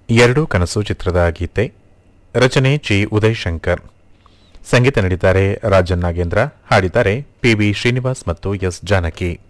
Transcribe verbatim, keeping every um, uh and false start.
ಎರಡು ಕನಸು ಚಿತ್ರದ ಗೀತೆ. ರಚನೆ ಜಿ ಉದಯ್ ಶಂಕರ್. ಸಂಗೀತ ನೀಡಿದ್ದಾರೆ ರಾಜನ್ ನಾಗೇಂದ್ರ. ಹಾಡಿದ್ದಾರೆ ಪಿ ವಿ ಶ್ರೀನಿವಾಸ್ ಮತ್ತು ಎಸ್ ಜಾನಕಿ.